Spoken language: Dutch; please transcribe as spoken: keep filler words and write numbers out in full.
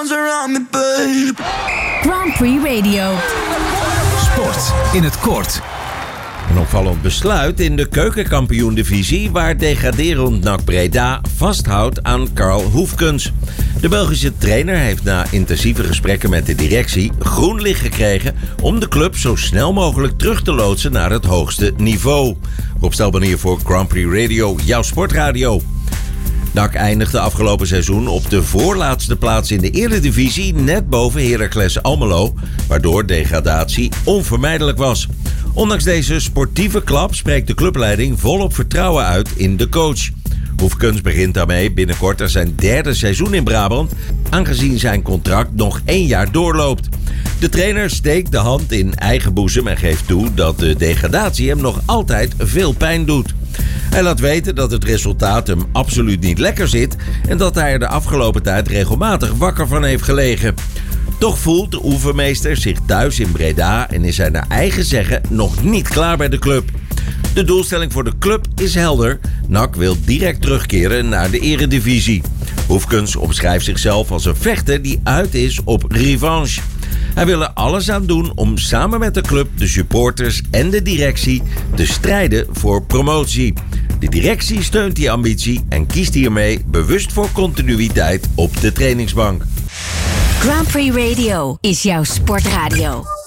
Grand Prix Radio. Sport in het kort. Een opvallend besluit in de keukenkampioen-divisie, waar degraderend N A C Breda vasthoudt aan Karl Hoefkens. De Belgische trainer heeft na intensieve gesprekken met de directie groen licht gekregen om de club zo snel mogelijk terug te loodsen naar het hoogste niveau. Rob Stelban hier voor Grand Prix Radio, jouw sportradio. N A C eindigde afgelopen seizoen op de voorlaatste plaats in de Eredivisie, net boven Heracles Almelo, waardoor degradatie onvermijdelijk was. Ondanks deze sportieve klap spreekt de clubleiding volop vertrouwen uit in de coach. Hoefkens begint daarmee binnenkort aan zijn derde seizoen in Brabant, aangezien zijn contract nog één jaar doorloopt. De trainer steekt de hand in eigen boezem en geeft toe dat de degradatie hem nog altijd veel pijn doet. Hij laat weten dat het resultaat hem absoluut niet lekker zit en dat hij er de afgelopen tijd regelmatig wakker van heeft gelegen. Toch voelt de oefenmeester zich thuis in Breda en is hij naar eigen zeggen nog niet klaar bij de club. De doelstelling voor de club is helder. N A C wil direct terugkeren naar de Eredivisie. Hoefkens omschrijft zichzelf als een vechter die uit is op revanche. Hij wil er alles aan doen om samen met de club, de supporters en de directie te strijden voor promotie. De directie steunt die ambitie en kiest hiermee bewust voor continuïteit op de trainingsbank. Grand Prix Radio is jouw sportradio.